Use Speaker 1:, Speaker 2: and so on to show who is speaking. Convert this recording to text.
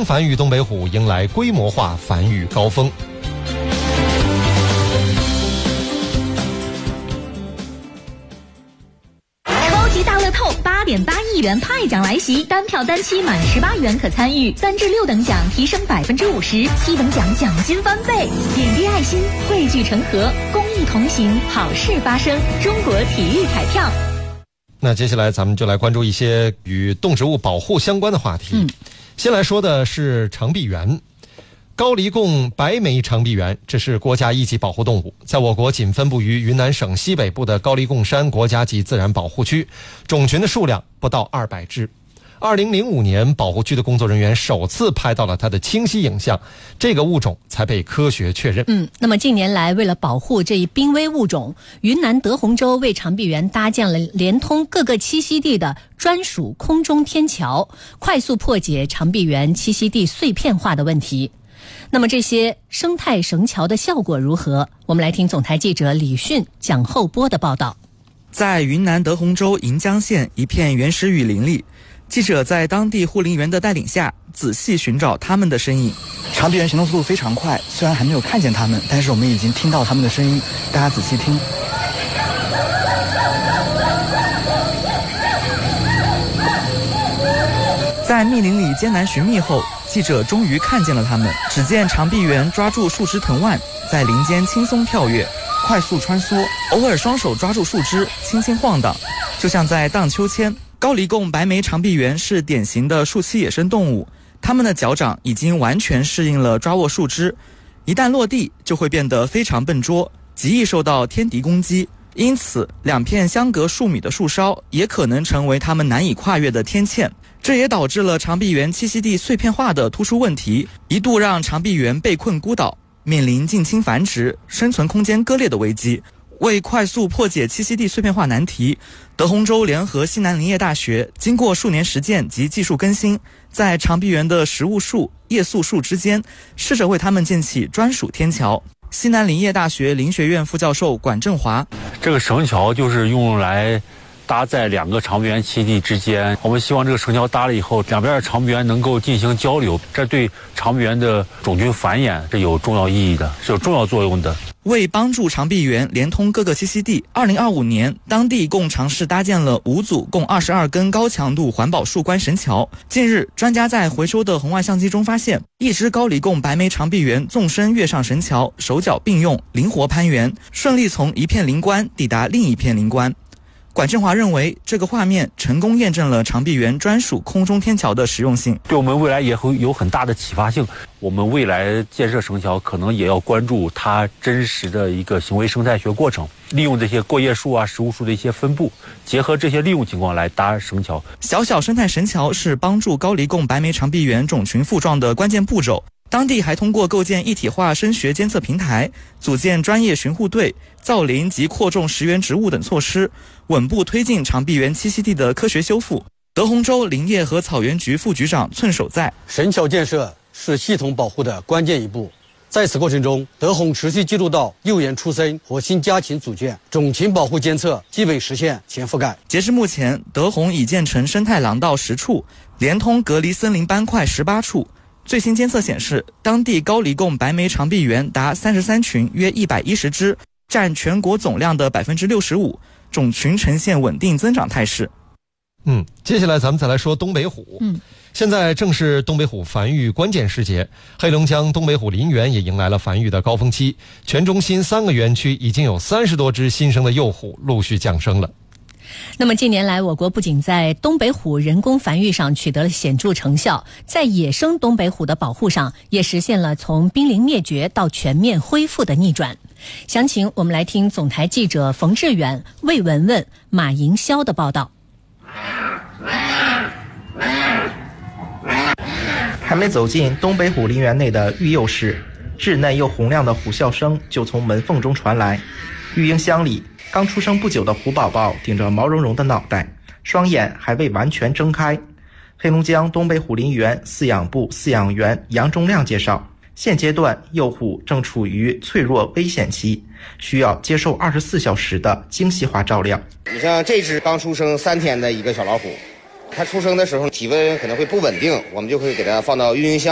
Speaker 1: 生繁育东北虎迎来规模化繁育高峰。
Speaker 2: 大乐透8.8亿元派奖来袭，单票单期满18元可参与，3至6等奖提升50%，7等奖奖金翻倍。点滴爱心，汇聚成河，公益同行，好事发生。中国体育彩票。
Speaker 1: 那接下来咱们就来关注一些与动植物保护相关的话题。先来说的是长臂猿。高黎贡白眉长臂猿，这是国家一级保护动物，在我国仅分布于云南省西北部的高黎贡山国家级自然保护区，种群的数量不到200只。2005年，保护区的工作人员首次拍到了它的清晰影像，这个物种才被科学确认。
Speaker 3: 那么近年来，为了保护这一濒危物种，云南德宏州为长臂猿搭建了连通各个栖息地的专属空中天桥，快速破解长臂猿栖息地碎片化的问题。那么这些生态绳桥的效果如何？我们来听总台记者李迅、蒋厚波的报道。
Speaker 4: 在云南德宏州盈江县一片原始雨林里，记者在当地护林员的带领下，仔细寻找它们的身影。
Speaker 5: 长臂猿行动速度非常快，虽然还没有看见它们，但是我们已经听到它们的声音，大家仔细听。
Speaker 4: 在密林里艰难寻觅后，记者终于看见了它们。只见长臂猿抓住树枝藤蔓，在林间轻松跳跃，快速穿梭，偶尔双手抓住树枝，轻轻晃荡，就像在荡秋千。高黎贡白眉长臂猿是典型的树栖野生动物，它们的脚掌已经完全适应了抓握树枝，一旦落地就会变得非常笨拙，极易受到天敌攻击。因此2片相隔数米的树梢也可能成为它们难以跨越的天堑。这也导致了长臂猿栖息地碎片化的突出问题，一度让长臂猿被困孤岛，面临近亲繁殖、生存空间割裂的危机。为快速破解栖息地碎片化难题，德宏州联合西南林业大学经过数年实践及技术更新，在长臂猿的食物树、叶宿树之间试着为它们建起专属天桥。西南林业大学林学院副教授管振华：
Speaker 6: 这个绳桥就是用来搭在2个长臂猿栖息地之间，我们希望这个绳桥搭了以后，两边的长臂猿能够进行交流，这对长臂猿的种群繁衍是有重要意义的，是有重要作用的。
Speaker 4: 为帮助长臂猿连通各个栖息地，2025年当地共尝试搭建了5组共22根高强度环保树冠绳桥。近日，专家在回收的红外相机中发现，一只高黎贡白眉长臂猿纵身跃上绳桥，手脚并用，灵活攀援，顺利从一片林冠抵达另一片林冠。管振华认为，这个画面成功验证了长臂猿专属空中天桥的实用性，
Speaker 6: 对我们未来也会有很大的启发性。我们未来建设绳桥可能也要关注它真实的一个行为生态学过程，利用这些过叶树啊、食物树的一些分布，结合这些利用情况来搭绳桥。
Speaker 4: 小小生态绳桥是帮助高黎贡白眉长臂猿种群复壮的关键步骤。当地还通过构建一体化声学监测平台，组建专业巡护队，造林及扩种食源植物等措施，稳步推进长臂猿栖息地的科学修复。德宏州林业和草原局副局长寸守在：
Speaker 7: 绳桥建设是系统保护的关键一步，在此过程中，德宏持续记录到幼猿出生和新家禽组建，种群保护监测基本实现全覆盖。
Speaker 4: 截至目前，德宏已建成生态廊道10处，连通隔离森林斑块18处。最新监测显示，当地高黎贡白眉长臂猿达33群，约110只，占全国总量的65%，种群呈现稳定增长态势。
Speaker 1: 接下来咱们再来说东北虎。现在正是东北虎繁育关键时节，黑龙江东北虎林园也迎来了繁育的高峰期，全中心3个园区已经有30多只新生的幼虎陆续降生了。
Speaker 3: 那么近年来，我国不仅在东北虎人工繁育上取得了显著成效，在野生东北虎的保护上也实现了从濒临灭绝到全面恢复的逆转。详情我们来听总台记者冯志远、魏文文、马迎霄的报道。
Speaker 8: 还没走进东北虎林园内的育幼室，稚嫩又洪亮的虎啸声就从门缝中传来。育婴箱里，刚出生不久的虎宝宝顶着毛茸茸的脑袋，双眼还未完全睁开。黑龙江东北虎林园饲养部饲养员杨忠亮介绍，现阶段幼虎正处于脆弱危险期，需要接受24小时的精细化照料。
Speaker 9: 你像这只刚出生3天的一个小老虎，它出生的时候体温可能会不稳定，我们就会给它放到育婴箱。